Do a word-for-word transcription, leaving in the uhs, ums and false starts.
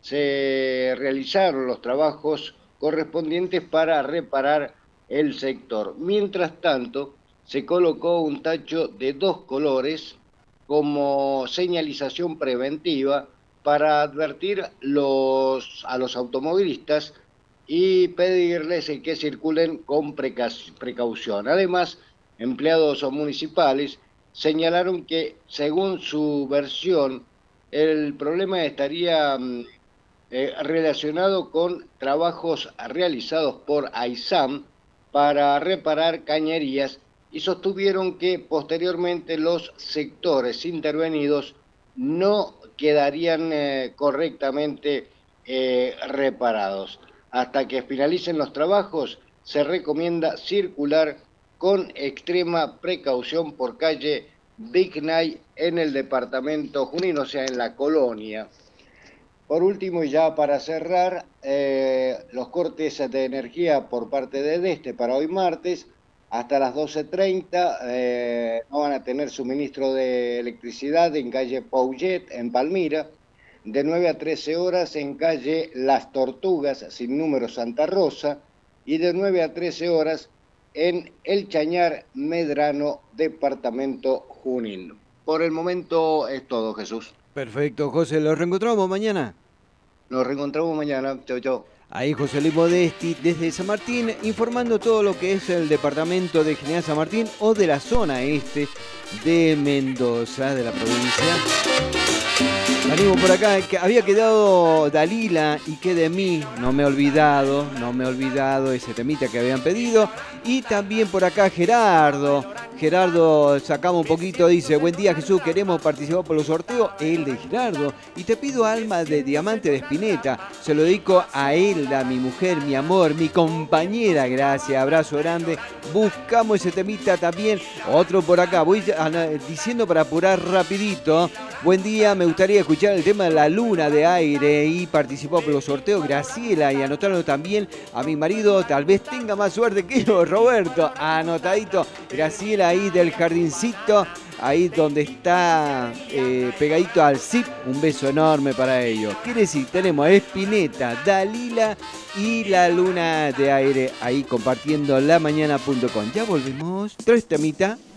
se realizaron los trabajos correspondientes para reparar el sector. Mientras tanto, se colocó un tacho de dos colores como señalización preventiva para advertir los, a los automovilistas y pedirles que circulen con precaución. Además, empleados municipales señalaron que, según su versión, el problema estaría eh, relacionado con trabajos realizados por AISAM para reparar cañerías y sostuvieron que posteriormente los sectores intervenidos no quedarían eh, correctamente eh, reparados. Hasta que finalicen los trabajos, se recomienda circular con extrema precaución por calle Bignay en el departamento Junín, o sea, en la colonia. Por último, y ya para cerrar, eh, los cortes de energía por parte de Deste para hoy martes, hasta las doce treinta, eh, no van a tener suministro de electricidad en calle Pouget, en Palmira, de nueve a trece horas en calle Las Tortugas, sin número Santa Rosa, y de nueve a trece horas en El Chañar Medrano, departamento Junín. Por el momento es todo, Jesús. Perfecto, José, ¿los reencontramos mañana? Nos reencontramos mañana. Chau, chau. Ahí José Luis Modesti desde San Martín, informando todo lo que es el departamento de General San Martín o de la zona este de Mendoza, de la provincia. Venimos por acá, que había quedado Dalila y que de mí, no me he olvidado, no me he olvidado ese temita que habían pedido. Y también por acá Gerardo, Gerardo sacamos un poquito, dice, buen día Jesús, queremos participar por los sorteos, el de Gerardo. Y te pido alma de diamante de Spinetta, se lo dedico a Elda, mi mujer, mi amor, mi compañera, gracias, abrazo grande. Buscamos ese temita también, otro por acá, voy diciendo para apurar rapidito. Buen día, me gustaría escuchar el tema de La Luna de Aire y participó por los sorteos Graciela y anotarlo también a mi marido, tal vez tenga más suerte que yo, Roberto, anotadito, Graciela ahí del jardincito, ahí donde está eh, pegadito al zip, un beso enorme para ellos. Quiere decir, tenemos a Spinetta, Dalila y La Luna de Aire ahí compartiendo la mañana punto com. Ya volvemos, tres temitas.